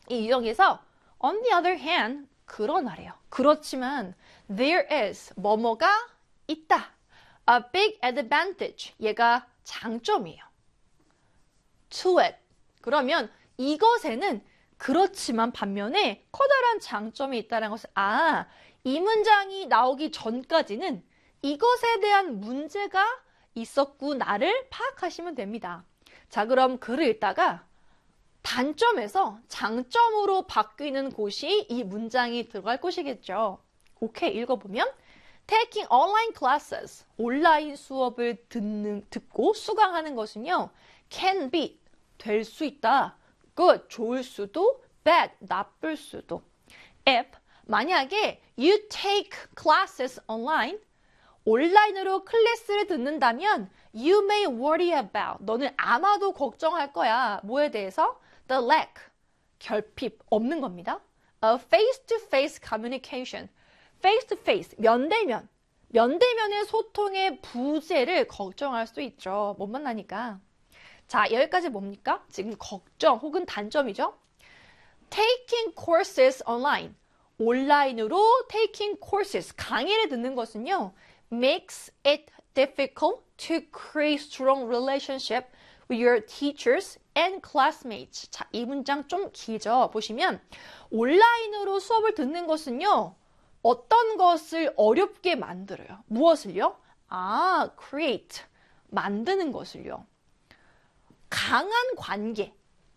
이 유형에서 on the other hand, 그러나래요. 그렇지만 there is, 뭐뭐가 있다. A big advantage, 얘가 장점이에요. To it. 그러면 이것에는 그렇지만 반면에 커다란 장점이 있다는 것을 이 문장이 나오기 전까지는 이것에 대한 문제가 있었구나를 파악하시면 됩니다. 자, 그럼 글을 읽다가 단점에서 장점으로 바뀌는 곳이 이 문장이 들어갈 곳이겠죠. 오케이, 읽어보면 Taking online classes, 온라인 수업을 듣고 수강하는 것은요. Can be, 될 수 있다. Good, 좋을 수도. Bad, 나쁠 수도. If, 만약에 you take classes online, 온라인으로 클래스를 듣는다면 you may worry about, 너는 아마도 걱정할 거야. 뭐에 대해서? The lack, 결핍, 없는 겁니다. of face-to-face communication, face-to-face, 면대면, 면대면의 소통의 부재를 걱정할 수 있죠. 못 만나니까. 자, 여기까지 뭡니까? 지금 걱정 혹은 단점이죠. Taking courses online, 온라인으로 taking courses, 강의를 듣는 것은요. makes it difficult to create strong relationship with your teachers and classmates. 자, 이 문장 좀 길죠? 보시면 온라인으로 수업을 듣는 것은요. 어떤 것을 어렵게 만들어요. 무엇을요? create, 만드는 것을요. 강한 관계,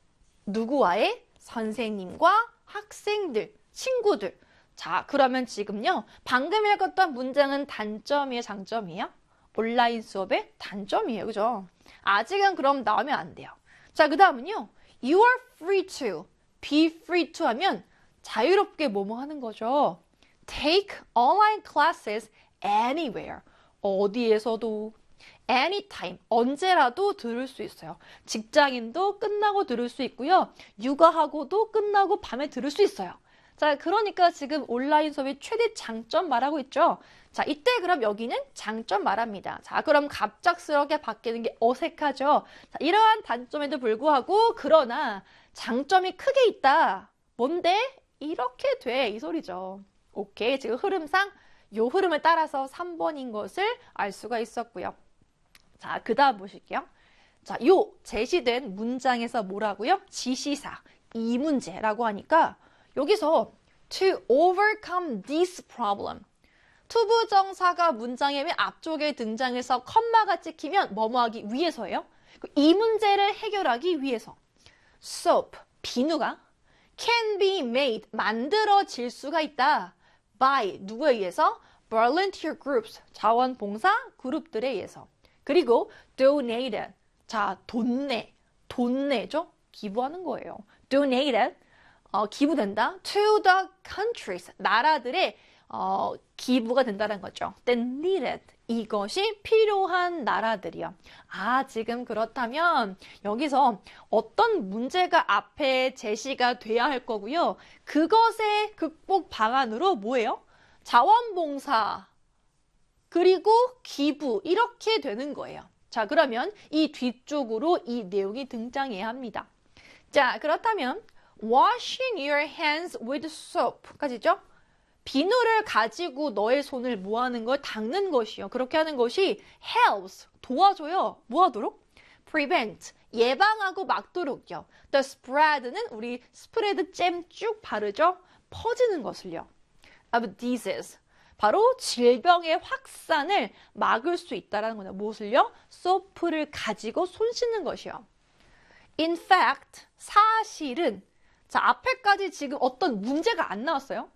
누구와의? 선생님과 학생들, 친구들. 자, 그러면 지금요. 방금 읽었던 문장은 단점이에요, 장점이에요? 온라인 수업의 단점이에요, 그죠? 아직은 그럼 나오면 안 돼요. 자, 그 다음은요. You are free to, be free to 하면 자유롭게 뭐뭐 하는 거죠. Take online classes anywhere, 어디에서도, anytime, 언제라도 들을 수 있어요. 직장인도 끝나고 들을 수 있고요. 육아하고도 끝나고 밤에 들을 수 있어요. 자, 그러니까 지금 온라인 수업의 최대 장점 말하고 있죠. 자, 이때 그럼 여기는 장점 말합니다. 자, 그럼 갑작스럽게 바뀌는 게 어색하죠. 자, 이러한 단점에도 불구하고 그러나 장점이 크게 있다. 뭔데? 이렇게 돼. 이 소리죠. 오케이. 지금 흐름상 요 흐름을 따라서 3번인 것을 알 수가 있었고요. 자, 그 다음 보실게요. 자, 요 제시된 문장에서 뭐라고요? 지시사, 이 문제라고 하니까 여기서 to overcome this problem. 투부정사가 문장의 맨 앞쪽에 등장해서 컴마가 찍히면 뭐뭐 하기 위해서예요. 이 문제를 해결하기 위해서. soap, 비누가 can be made, 만들어질 수가 있다. by, 누구에 의해서? volunteer groups, 자원봉사 그룹들에 의해서. 그리고 donated, 자, 돈 내죠? 기부하는 거예요. donated, 기부된다. to the countries, 나라들의 기부가 된다는 거죠. then needed, 이것이 필요한 나라들이요. 지금 그렇다면 여기서 어떤 문제가 앞에 제시가 돼야 할 거고요. 그것의 극복 방안으로 뭐예요? 자원봉사, 그리고 기부, 이렇게 되는 거예요. 자, 그러면 이 뒤쪽으로 이 내용이 등장해야 합니다. 자, 그렇다면 washing your hands with soap까지죠? 비누를 가지고 너의 손을 뭐 하는 걸? 닦는 것이요. 그렇게 하는 것이 helps, 도와줘요. 뭐 하도록? prevent, 예방하고 막도록요. the spread는 우리 스프레드 잼 쭉 바르죠? 퍼지는 것을요. of disease, 바로 질병의 확산을 막을 수 있다는 거죠. 무엇을요? 소프를 가지고 손 씻는 것이요. In fact, 사실은, 자, 앞에까지 지금 어떤 문제가 안 나왔어요.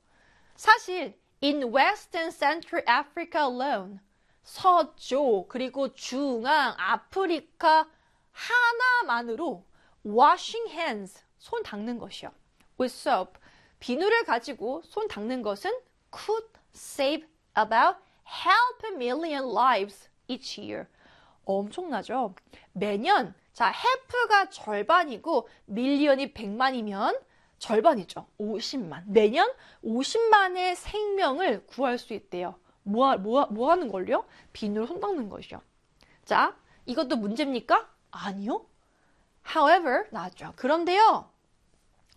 사실 in West and Central Africa alone, 서조 그리고 중앙 아프리카 하나만으로 washing hands, 손 닦는 것이요. with soap, 비누를 가지고 손 닦는 것은 could save about 500,000 lives each year. 엄청나죠? 매년, 자, half가 절반이고 밀리언이 100만이면 절반이죠. 50만. 매년 50만의 생명을 구할 수 있대요. 뭐 하는 걸요? 비누로 손 닦는 것이요. 자, 이것도 문제입니까? 아니요. However, 나왔죠. 그런데요.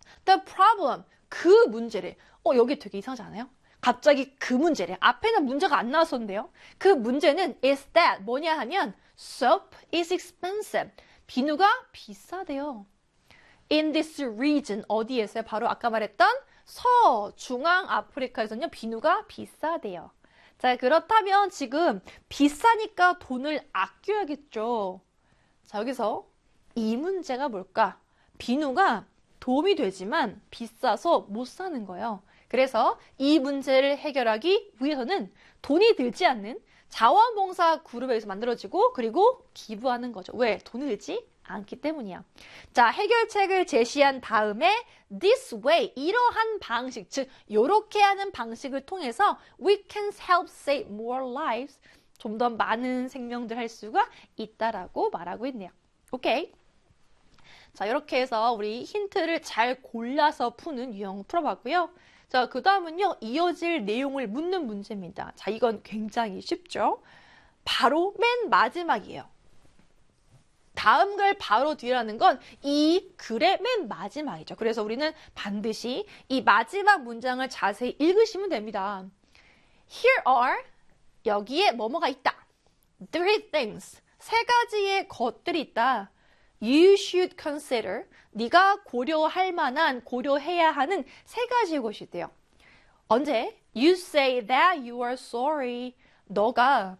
The problem, 그 문제를. 여기 되게 이상하지 않아요? 갑자기 그 문제래. 앞에는 문제가 안 나왔었는데요. 그 문제는 is that 뭐냐 하면 soap is expensive. 비누가 비싸대요. In this region, 어디에서요? 바로 아까 말했던 중앙 아프리카에서는요, 비누가 비싸대요. 자, 그렇다면 지금 비싸니까 돈을 아껴야겠죠. 자, 여기서 이 문제가 뭘까? 비누가 도움이 되지만 비싸서 못 사는 거예요. 그래서 이 문제를 해결하기 위해서는 돈이 들지 않는 자원봉사 그룹에서 만들어지고 그리고 기부하는 거죠. 왜? 돈이 들지 않기 때문이야. 자, 해결책을 제시한 다음에 this way, 이러한 방식, 즉 요렇게 하는 방식을 통해서 we can help save more lives, 좀 더 많은 생명들 할 수가 있다라고 말하고 있네요. 오케이. 자, 이렇게 해서 우리 힌트를 잘 골라서 푸는 유형 풀어봤고요. 자, 그 다음은요, 이어질 내용을 묻는 문제입니다. 자, 이건 굉장히 쉽죠? 바로 맨 마지막이에요. 다음 글 바로 뒤라는 건 이 글의 맨 마지막이죠. 그래서 우리는 반드시 이 마지막 문장을 자세히 읽으시면 됩니다. Here are, 여기에 뭐뭐가 있다. Three things, 세 가지의 것들이 있다. You should consider, 네가 고려할 만한, 고려해야 하는 세 가지의 것이 있대요. 언제? You say that you are sorry. 너가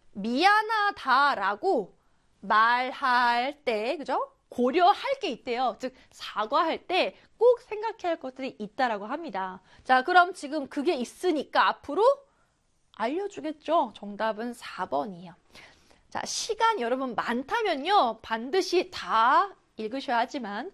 미안하다라고 말할 때, 그죠? 고려할 게 있대요. 즉, 사과할 때 꼭 생각해야 할 것들이 있다라고 합니다. 자, 그럼 지금 그게 있으니까 앞으로 알려주겠죠? 정답은 4번이에요. 자, 시간 여러분 많다면요. 반드시 다 읽으셔야 하지만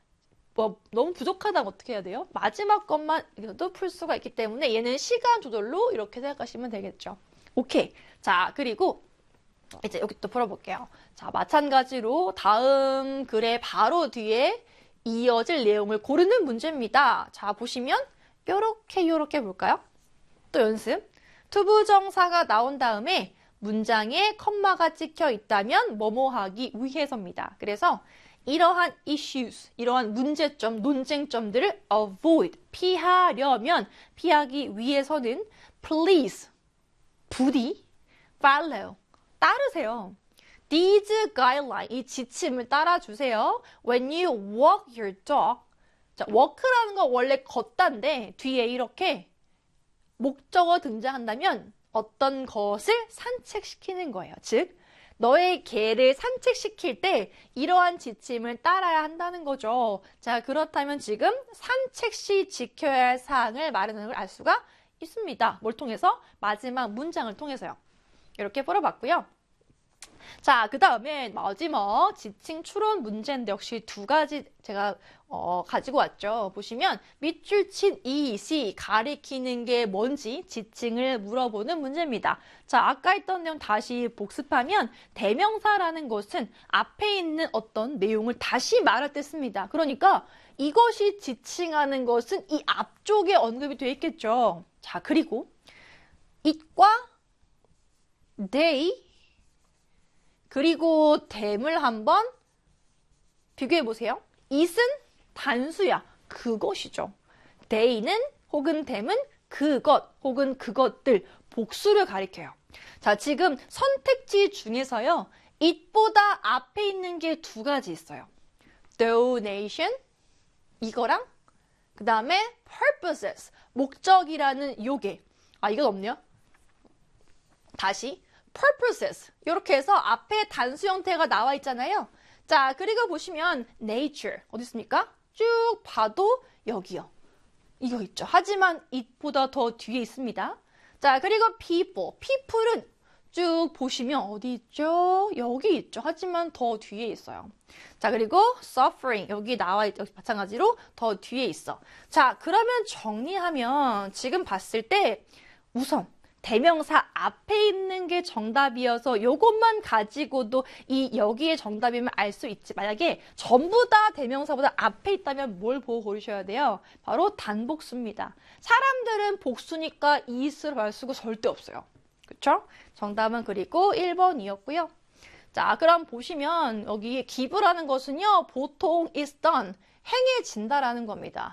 너무 부족하다면 어떻게 해야 돼요? 마지막 것만 읽어도 풀 수가 있기 때문에 얘는 시간 조절로 이렇게 생각하시면 되겠죠. 오케이. 자, 그리고 이제 여기 또 풀어볼게요. 자, 마찬가지로 다음 글의 바로 뒤에 이어질 내용을 고르는 문제입니다. 자, 보시면 요렇게 볼까요? 또 연습. 투부정사가 나온 다음에 문장에 컴마가 찍혀 있다면 뭐뭐 하기 위해서입니다. 그래서 이러한 issues, 이러한 문제점, 논쟁점들을 avoid, 피하려면, 피하기 위해서는 please, 부디 follow, 따르세요. These guidelines, 이 지침을 따라주세요. When you walk your dog. 자, walk라는 건 원래 걷다인데 뒤에 이렇게 목적어 등장한다면 어떤 것을 산책시키는 거예요. 즉, 너의 개를 산책시킬 때 이러한 지침을 따라야 한다는 거죠. 자, 그렇다면 지금 산책 시 지켜야 할 사항을 말하는 걸 알 수가 있습니다. 뭘 통해서? 마지막 문장을 통해서요. 이렇게 풀어봤고요. 자, 그 다음에 마지막 지칭 추론 문제인데 역시 두 가지 제가 가지고 왔죠. 보시면 밑줄 친 이시 가리키는 게 뭔지 지칭을 물어보는 문제입니다. 자, 아까 했던 내용 다시 복습하면 대명사라는 것은 앞에 있는 어떤 내용을 다시 말할 때 씁니다. 그러니까 이것이 지칭하는 것은 이 앞쪽에 언급이 되어 있겠죠. 자, 그리고 it과 they 그리고 them을 한번 비교해 보세요. it은 단수야. 그것이죠. they는 혹은 them은 그것 혹은 그것들 복수를 가리켜요. 자, 지금 선택지 중에서요. it보다 앞에 있는 게 두 가지 있어요. donation 이거랑 그 다음에 purposes 목적이라는 요게. 아, 이건 없네요. 다시 purposes 이렇게 해서 앞에 단수 형태가 나와 있잖아요. 자, 그리고 보시면 nature 어디 있습니까? 쭉 봐도 여기요. 이거 있죠. 하지만 it보다 더 뒤에 있습니다. 자, 그리고 people은 쭉 보시면 어디 있죠? 여기 있죠. 하지만 더 뒤에 있어요. 자, 그리고 suffering 여기 나와 있죠. 마찬가지로 더 뒤에 있어. 자, 그러면 정리하면 지금 봤을 때 우선 대명사 앞에 있는 게 정답이어서 요것만 가지고도 여기에 정답이면 알 수 있지. 만약에 전부 다 대명사보다 앞에 있다면 뭘 보고 고르셔야 돼요? 바로 단복수입니다. 사람들은 복수니까 it을 알 수가 절대 없어요. 그쵸? 정답은 그리고 1번이었고요. 자, 그럼 보시면 여기 기부라는 것은요. 보통 is done. 행해진다라는 겁니다.